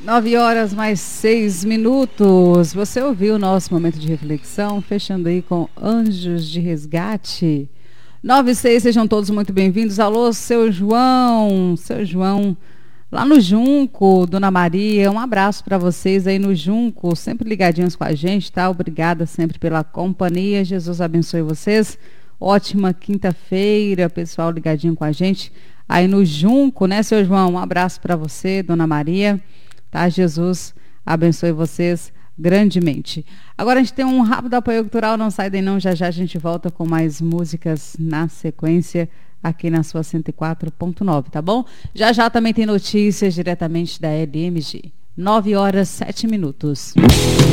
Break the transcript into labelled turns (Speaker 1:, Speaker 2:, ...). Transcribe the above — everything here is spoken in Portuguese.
Speaker 1: 9h mais 6. Você ouviu o nosso momento de reflexão, fechando aí com Anjos de Resgate. 9h06, sejam todos muito bem-vindos. Alô, seu João, lá no Junco, Dona Maria, um abraço para vocês aí no Junco, sempre ligadinhos com a gente, tá? Obrigada sempre pela companhia, Jesus abençoe vocês. Ótima quinta-feira, pessoal ligadinho com a gente aí no Junco, né, seu João? Um abraço para você, Dona Maria. Tá? Jesus abençoe vocês grandemente. Agora a gente tem um rápido apoio cultural, não sai daí não, já já a gente volta com mais músicas na sequência aqui na sua 104.9, tá bom? Já já também tem notícias diretamente da LMG. 9h07.